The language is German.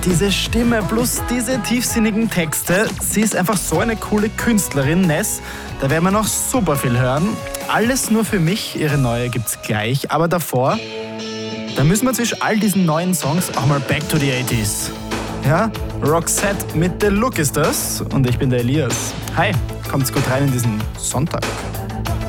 diese Stimme plus diese tiefsinnigen Texte. Sie ist einfach so eine coole Künstlerin, Ness. Da werden wir noch super viel hören. Alles nur für mich. Ihre neue gibt's gleich. Aber davor, da müssen wir zwischen all diesen neuen Songs auch mal back to the 80s. Ja, Roxette mit The Look ist das. Und ich bin der Elias. Hi, kommt's gut rein in diesen Sonntag.